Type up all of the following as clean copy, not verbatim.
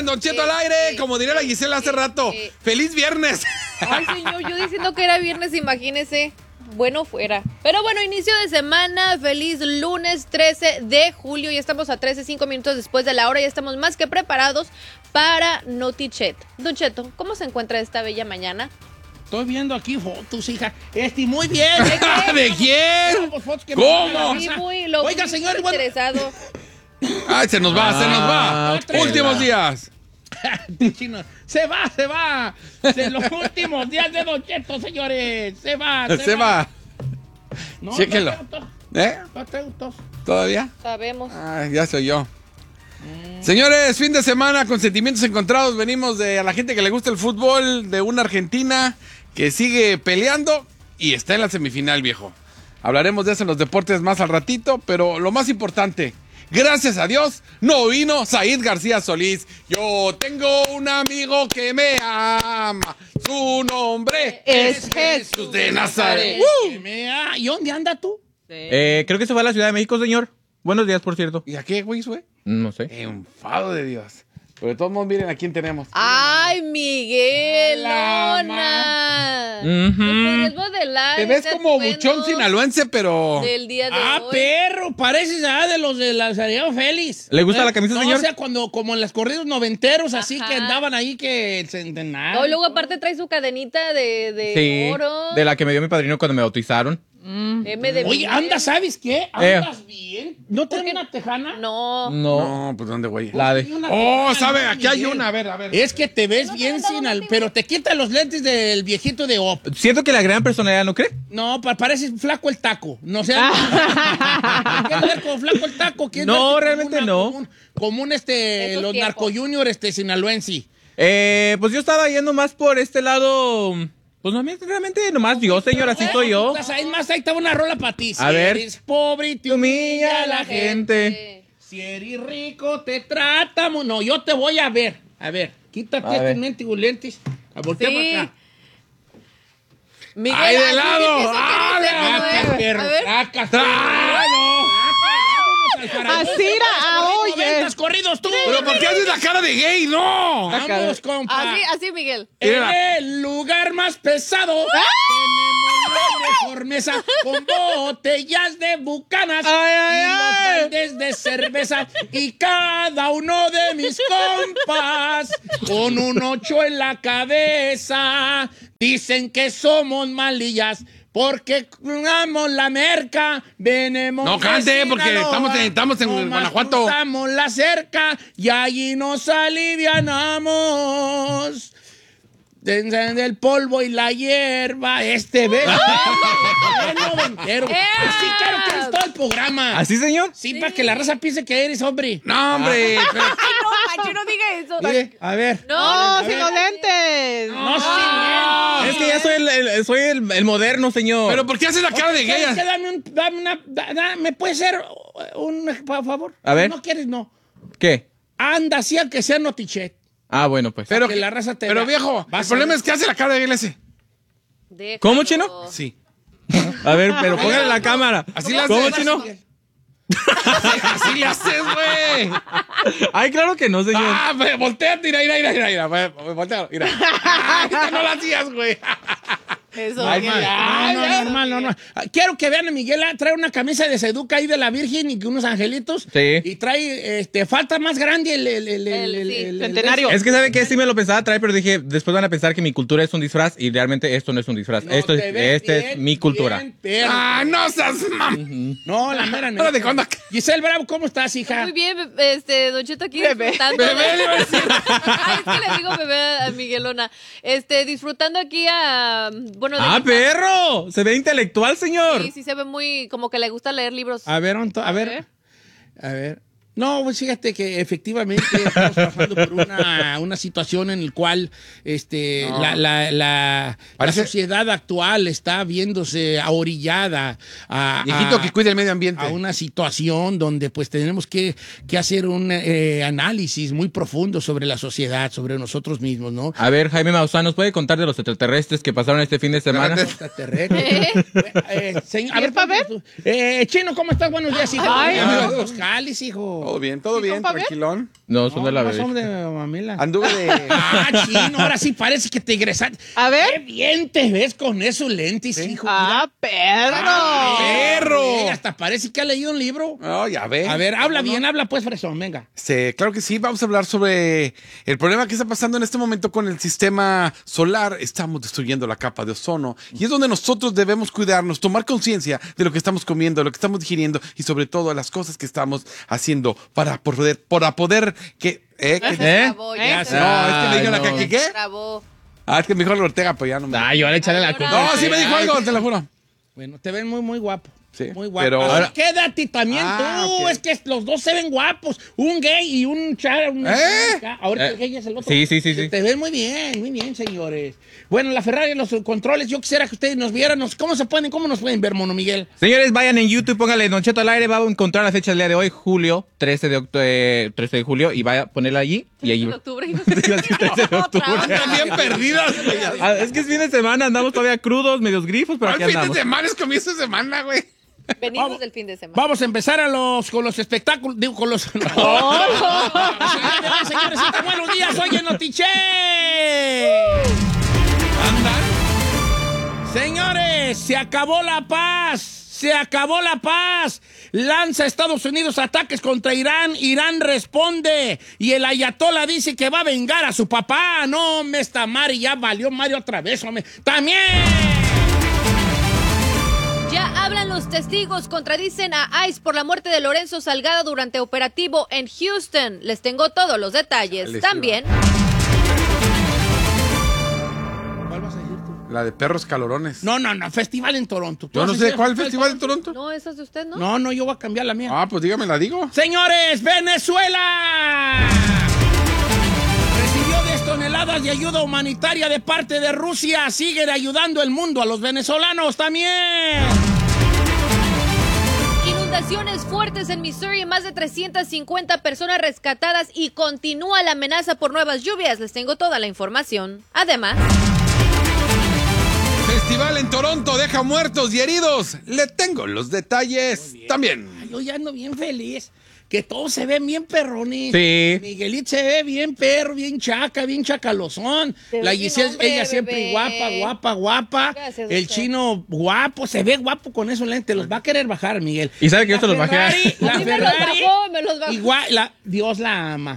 en Don Cheto al aire, como diría la Gisela hace rato. ¡Feliz viernes! Ay, señor, yo diciendo que era viernes, imagínese. Bueno, fuera. Pero bueno, inicio de semana, feliz lunes 13 de julio. Ya estamos a 5 minutos después de la hora. Ya estamos más que preparados para Notichet. Don Cheto, ¿cómo se encuentra esta bella mañana? Estoy viendo aquí fotos, hija. Muy bien. ¿De quién? No, fotos que ¿Cómo? Sí, Oiga, señor, bueno. interesado. Ay, se nos va. Últimos días. Chino, se va. Los últimos días de Don Cheto, señores. Se va. No, Chéquelo. No te gustó. ¿Todavía? Sabemos. Ay, ya soy yo. Señores, fin de semana con sentimientos encontrados. Venimos de a la gente que le gusta el fútbol, de una Argentina que sigue peleando y está en la semifinal, viejo. Hablaremos de eso en los deportes más al ratito, pero lo más importante, gracias a Dios, no vino Said García Solís. Yo tengo un amigo que me ama. Su nombre es Jesús de Nazaret. ¿Y dónde anda tú? Creo que se va a la Ciudad de México, señor. Buenos días, por cierto. ¿Y a qué, güey, fue? No sé. Enfado de Dios. Pero de todos modos, miren a quién tenemos. ¡Ay, Miguel! Hola, ¡Lona! Ujú. ¿Nos podrías modelar Te ves este como atuendo buchón sinaloense, pero... del día de hoy? Perro, pareces de los de la Santiago Félix. ¿Le gusta la camisa, no, señor? O sea, como en los corridos noventeros, así Ajá. que andaban ahí que centenario. No, luego aparte trae su cadenita de Sí, oro. de la que me dio mi padrino cuando me bautizaron. M de Oye, Miguel. ¿sabes qué? ¿Andas bien? ¿No tienes una tejana? No. No, pues ¿dónde, güey? La de... Oh, ¿sabe? Aquí hay una, a ver. Es que te ves bien pero te quita los lentes del viejito de Op. Siento que la gran personalidad, ¿no cree? No, parece flaco el taco. No sé. ¿Quieres ver como flaco el taco? ¿Quieres No, verte realmente no. Como un Esos los tiempos. Narco Junior sinaloense. Pues yo estaba yendo más por este lado... Pues no, realmente nomás yo, señor, así soy yo. Es más, ahí estaba una rola para ti. A ver. Si eres pobre y te humilla la gente. Si eres rico, te tratamos. No, yo te voy a ver. A ver, quítate A ver. estos mendigos lentes. A voltear Sí. para acá. Miguel, ¡Ay, de así lado! pienso que eres el Tracas, nuevo. perro. A ver. Tracas, Asira, oye. Noventas corridos tú. ¿Pero por qué haces la cara de gay? ¡No! Vamos, compa. Así, Miguel. En el lugar más pesado tenemos la mejor mesa con botellas de bucanas y los baldes de cerveza y cada uno de mis compas con un 8 en la cabeza dicen que somos malillas porque damos la merca, venemos. No cante, de porque Sinaloa, estamos en nomás Guanajuato. cruzamos la cerca y allí nos alivianamos. Del polvo y la hierba. ¿Ves? Bien noventero. Así quiero que eres todo el programa. ¿Así, señor? Sí, para que la raza piense que eres hombre. No, hombre. pero- Ay, no, Pancho, no diga eso. Mire, a ver. No, sin los lentes. No, sí, Es que ya soy el moderno, señor. ¿Pero por qué haces la cara de gay? ¿sabes qué? ¿Me puede ser un favor? A ver. Si no quieres, no. ¿Qué? Anda, así al que sea Notichet. Ah, bueno, pues. Pero que la raza te Pero vea. viejo, Vas el a problema ver. es que hace la cara de gay ese. Déjalo. ¿Cómo, chino? Sí. A ver, pero póngale la cámara. Así la ¿Cómo, haces. chino? Así le haces, güey. Ay, claro que no, señor. Ah, volteate, mira. Voltea, mira. Ah, esta no la hacías, güey. Eso. Ay, Miguel. normal. Quiero que vean a Miguel, trae una camisa de Seduca ahí de la Virgen y unos angelitos. Sí. Y trae, falta más grande el centenario. Es que, ¿sabe qué? Sí me lo pensaba traer, pero dije, después van a pensar que mi cultura es un disfraz y realmente esto no es un disfraz. No, Esto te ves es bien, mi cultura. bien, perro. Ah, no seas mam. No, la mera Ahora, ¿de cuándo? Giselle Bravo, ¿cómo estás, hija? Muy bien, Don Cheto aquí Bebé. disfrutando. Bebé, le iba a decir. Ay, es que le digo bebé a Miguelona. Disfrutando aquí bueno, de ¡Ah, mi- perro! Se ve intelectual, señor. Sí, se ve muy, como que le gusta leer libros. A ver. No, pues fíjate que efectivamente estamos pasando por una situación en la cual la Parece- sociedad actual está viéndose ahorillada Viejito que cuide el medio ambiente. a una situación donde pues tenemos que hacer un análisis muy profundo sobre la sociedad, sobre nosotros mismos, ¿no? A ver, Jaime Maussan, ¿nos puede contar de los extraterrestres que pasaron este fin de semana? Extraterrestre. Señor, a ver, pa' ver? Chino, ¿cómo estás? Buenos días, hijo. Ay, Amigos, Jalis, hijo. Todo bien, ¿Compa, a ver? tranquilón. No, son de la bebé. Son de mamila. Anduve de... Ah, chino, ahora sí parece que te egresaste. A ver. Qué bien te ves con esos lentes, hijo. ¡Ah, perro! perro! Güey, hasta parece que ha leído un libro. No, ya ve. A ver, habla bien, habla pues, fresón, venga. Claro que sí, vamos a hablar sobre el problema que está pasando en este momento con el sistema solar. Estamos destruyendo la capa de ozono y es donde nosotros debemos cuidarnos, tomar conciencia de lo que estamos comiendo, de lo que estamos digiriendo y sobre todo las cosas que estamos haciendo para poder que... Ya se trabó, ya Ya se sé. trabó. No, es que me dijo Ay, la no. que ¿qué? Trabó. Es que me dijo el Ortega, pero ya no me... Ay, yo le echaré la Ay, culpa. No, sí me dijo algo, te lo juro. Bueno, te ven muy, muy guapo. Sí, Muy guapo. pero- Ahora, quédate también Ah, tú. ok. Es que los dos se ven guapos. Un gay y un char. Ahorita el gay es el otro. Sí. Te ven muy bien, señores. Bueno, la Ferrari, los controles, yo quisiera que ustedes nos vieran. ¿Cómo nos pueden ver, Mono Miguel? Señores, vayan en YouTube, póngale Don Cheto al aire, va a encontrar la fecha del día de hoy, julio, 13 de julio, y vaya a ponerla allí. Y allí. En octubre. Iba a decir 13 de octubre. Andan bien perdidas. Ah, es que es fin de semana, andamos todavía crudos, medios grifos, pero aquí ¿Cuál fin andamos. de semana? Es comienzo de semana, güey. Venimos del fin de semana. Vamos a empezar con los espectáculos. Digo, con los. Señores, buenos días, soy el Notiche. Señores, se acabó la paz. Se acabó la paz. Lanza Estados Unidos ataques contra Irán. Irán responde. Y el ayatollah dice que va a vengar a su papá. No, me está Mari, ya valió Mario otra vez, hombre. También. Ya hablan los testigos, contradicen a ICE por la muerte de Lorenzo Salgado durante operativo en Houston. Les tengo todos los detalles. Chale, sí, También, ¿Cuál vas a decir tú? La de perros calorones. No, festival en Toronto. ¿Tú Yo no vas a sé decir cuál festival de Toronto. no, esa es de usted, ¿no? No, yo voy a cambiar la mía. Ah, pues dígame, la digo. Señores, Venezuela recibió 10 toneladas de ayuda humanitaria de parte de Rusia. Siguen ayudando el mundo a los venezolanos también. Inundaciones fuertes en Missouri, más de 350 personas rescatadas y continúa la amenaza por nuevas lluvias. Les tengo toda la información. Además, Festival en Toronto deja muertos y heridos. Le tengo los detalles también. Ay, yo ya ando bien feliz. Que todos se ven bien perrones. Sí. Miguelito se ve bien perro, bien chaca, bien chacalozón. Te La ves bien Giselle, hombre, ella siempre bebé. guapa. Gracias, El usted. chino guapo, se ve guapo con esos lentes. Los va a querer bajar, Miguel. Y sabe que yo La se los bajé. Ferrari, a La mí me los Ferrari. bajó, me los bajó. Igual, Dios la ama.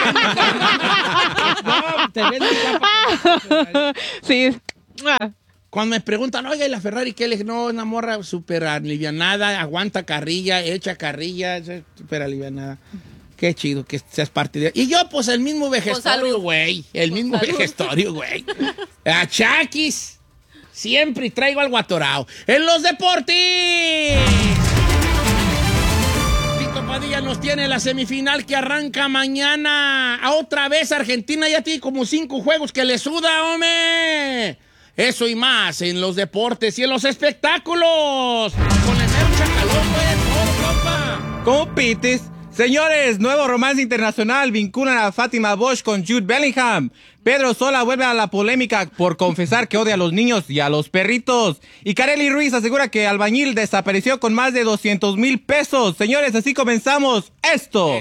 No, te ves muy guapa. Sí. Ah, Cuando me preguntan, oiga, ¿y la Ferrari qué? Le dije, no, una morra súper alivianada, aguanta carrilla, echa carrilla, es súper alivianada. Qué chido que seas parte de... Y yo, pues, el mismo vejestorio, salud. güey. El Con mismo salud. vejestorio, güey. A Chaquis. Siempre traigo algo atorado. En los deportes. Tito Padilla nos tiene la semifinal que arranca mañana. Otra vez Argentina ya tiene como 5 juegos que le suda, hombre. Eso y más en los deportes y en los espectáculos. Con el mero chacalón, pues, todo, compa. ¿Cómo pites? Señores, nuevo romance internacional vinculan a Fátima Bosch con Jude Bellingham. Pedro Sola vuelve a la polémica por confesar que odia a los niños y a los perritos. Y Kareli Ruiz asegura que Albañil desapareció con más de 200,000 pesos. Señores, así comenzamos. Esto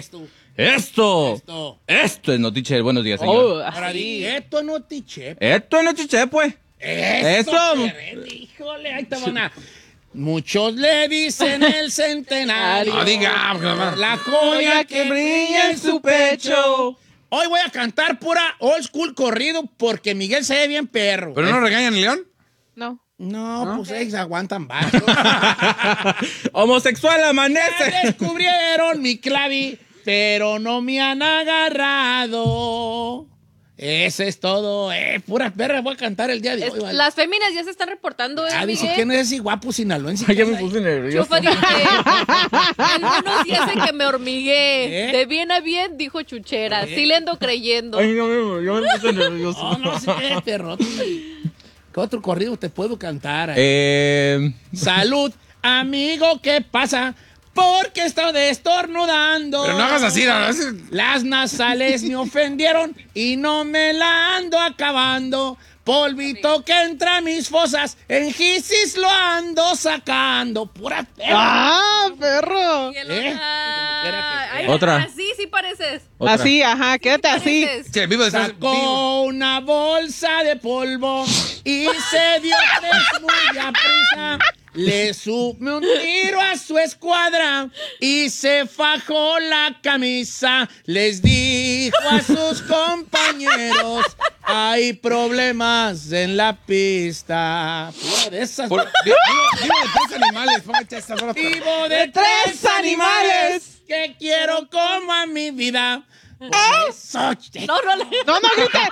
es Notiche. Buenos días, señor. oh, Ahora di, esto no te che. Esto es Notiche, pues. Eso. Eso. Híjole, ahí te van a... Muchos le dicen el centenario. No diga. La joya que brilla en su pecho. Hoy voy a cantar pura old school corrido porque Miguel se ve bien perro. ¿Pero no regañan el león? no. No, pues ellos aguantan bajo. Homosexual Ya amanece. descubrieron mi clavi, pero no me han agarrado. Eso es todo. Pura perra voy a cantar el día de hoy. ¿vale? Las féminas ya se están reportando, Dice Miguel. que no es así guapo sinaloense. Ay, ya me puse nervioso. Chufa dice, algunos días en que me hormigué. ¿Eh? De bien a bien, dijo Chuchera. Sí le ando creyendo. Ay, no, yo me puse nervioso. No sé qué, perro. ¿Qué otro corrido te puedo cantar? Salud, amigo, ¿qué pasa? Porque estoy estornudando. Pero no hagas así, no, Las nasales me ofendieron y no me la ando acabando. polvito que entra a mis fosas, en gisis lo ando sacando. Pura perra. ¡Ah, perro! Y el ¿Eh? Ay, Otra. Así sí pareces. Otra. Así, ajá, quédate así. Pareces. Sí, vivo de Sacó una bolsa de polvo y se dio tres muy a prisa. Le subió un tiro a su escuadra y se fajó la camisa. Les dijo a sus compañeros, hay problemas en la pista. Pura de esas. Vivo de 3 animales. Póngate esta rola. Vivo de tres animales que quiero como a mi vida. Eso. No, le... No, grite.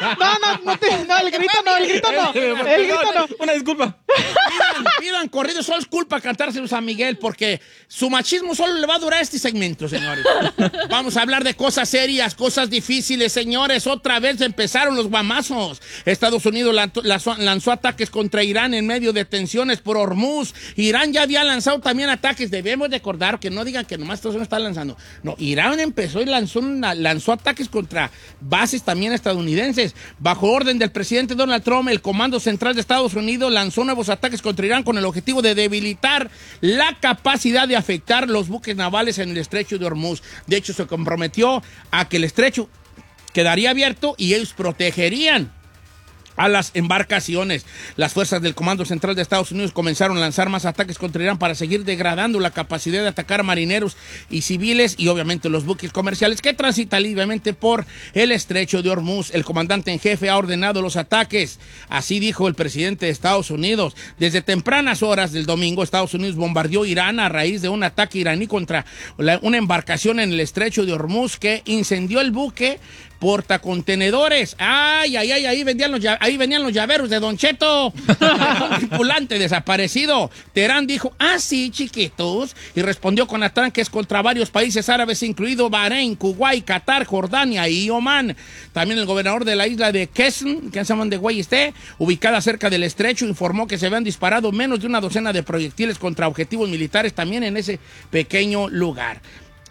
El grito no. El grito no. Una disculpa. Pidan corridos solo es culpa cantárselos a Miguel porque su machismo solo le va a durar este segmento, señores. Vamos a hablar de cosas serias, cosas difíciles, señores. Otra vez empezaron los guamazos. Estados Unidos lanzó ataques contra Irán en medio de tensiones por Hormuz. Irán ya había lanzado también ataques. Debemos recordar que no digan que nomás Estados Unidos está lanzando. No, Irán empezó y lanzó ataques contra bases también estadounidenses. Bajo orden del presidente Donald Trump, el Comando Central de Estados Unidos lanzó nuevos ataques contra Irán con el objetivo de debilitar la capacidad de afectar los buques navales en el estrecho de Hormuz. De hecho, se comprometió a que el estrecho quedaría abierto y ellos protegerían a las embarcaciones. Las fuerzas del Comando Central de Estados Unidos comenzaron a lanzar más ataques contra Irán para seguir degradando la capacidad de atacar a marineros y civiles y obviamente los buques comerciales que transitan libremente por el estrecho de Hormuz. El comandante en jefe ha ordenado los ataques. Así dijo el presidente de Estados Unidos. Desde tempranas horas del domingo, Estados Unidos bombardeó Irán a raíz de un ataque iraní contra una embarcación en el estrecho de Hormuz que incendió el buque portacontenedores. Ahí venían los llaveros de Don Cheto. Un tripulante desaparecido. Teherán dijo, sí, chiquitos, y respondió con ataques contra varios países árabes, incluido Bahrein, Kuwait, Qatar, Jordania y Omán. También el gobernador de la isla de Qesm, que se llaman de Guayesté, ubicada cerca del estrecho, informó que se habían disparado menos de una docena de proyectiles contra objetivos militares también en ese pequeño lugar.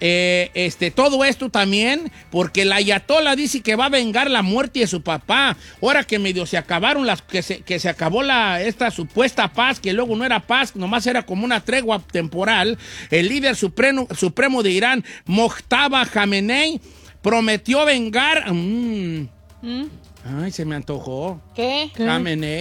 Todo esto también porque el ayatollah dice que va a vengar la muerte de su papá. Ahora que medio se acabaron que se acabó esta supuesta paz, que luego no era paz, nomás era como una tregua temporal. El líder supremo de Irán, Mojtaba Khamenei, prometió vengar. Ay, se me antojó. ¿Qué? Khamenei.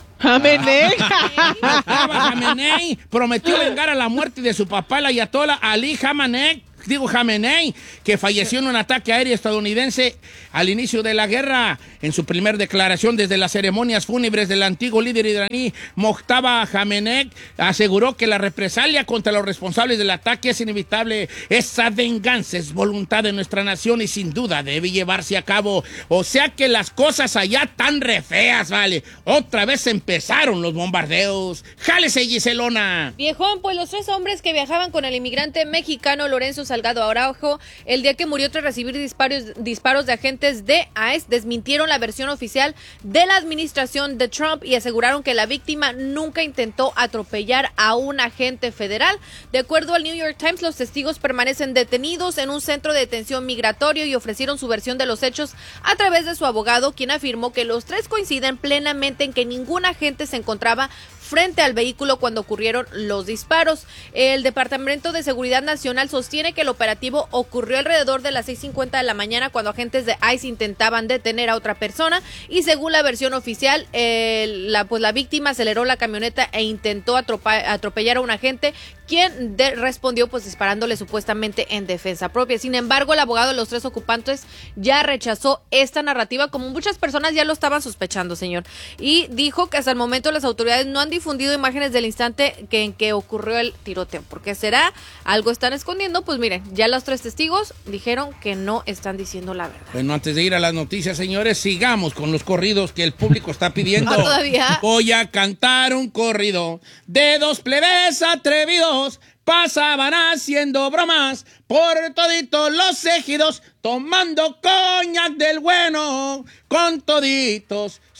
Khamenei Prometió vengar a la muerte de su papá, el ayatollah Ali Khamenei, que falleció en un ataque aéreo estadounidense al inicio de la guerra. En su primer declaración desde las ceremonias fúnebres del antiguo líder iraní, Mojtaba Khamenei aseguró que la represalia contra los responsables del ataque es inevitable. Esa venganza es voluntad de nuestra nación y sin duda debe llevarse a cabo. O sea que las cosas allá tan re feas, vale. Otra vez empezaron los bombardeos. ¡Jálese, Giselona! Viejón, pues los 3 hombres que viajaban con el inmigrante mexicano Lorenzo Salgado Araujo, el día que murió tras recibir disparos de agentes de ICE, desmintieron la versión oficial de la administración de Trump y aseguraron que la víctima nunca intentó atropellar a un agente federal. De acuerdo al New York Times, los testigos permanecen detenidos en un centro de detención migratorio y ofrecieron su versión de los hechos a través de su abogado, quien afirmó que los 3 coinciden plenamente en que ningún agente se encontraba frente al vehículo cuando ocurrieron los disparos. El Departamento de Seguridad Nacional sostiene que el operativo ocurrió alrededor de las 6:50 de la mañana cuando agentes de ICE intentaban detener a otra persona y según la versión oficial, la víctima aceleró la camioneta e intentó atropellar a un agente, quien respondió pues disparándole supuestamente en defensa propia. Sin embargo, el abogado de los 3 ocupantes ya rechazó esta narrativa, como muchas personas ya lo estaban sospechando, señor, y dijo que hasta el momento las autoridades no han difundido imágenes del instante en que ocurrió el tiroteo. ¿Por qué será? ¿Algo están escondiendo? Pues miren, ya los 3 testigos dijeron que no están diciendo la verdad. Bueno, antes de ir a las noticias, señores, sigamos con los corridos que el público está pidiendo. ¿Todavía? Voy a cantar un corrido de 2 plebes atrevidos. Pasaban haciendo bromas por toditos los ejidos, tomando coñac del bueno, con toditos